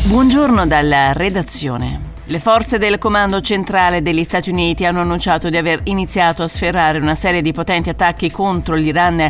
Buongiorno dalla redazione. Le forze del comando centrale degli Stati Uniti hanno annunciato di aver iniziato a sferrare una serie di potenti attacchi contro l'Iran